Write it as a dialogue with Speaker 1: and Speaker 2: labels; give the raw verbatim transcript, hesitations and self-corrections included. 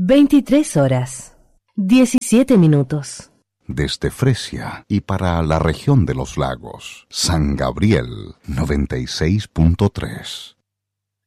Speaker 1: veintitrés horas, diecisiete minutos.
Speaker 2: Desde Fresia y para la región de los lagos, San Gabriel noventa y seis punto tres.